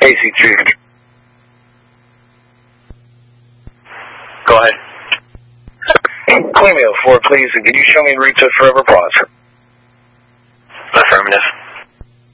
KC2. Go ahead. Clean me 04, please, and can you show me en route to Forever Plaza? Affirmative.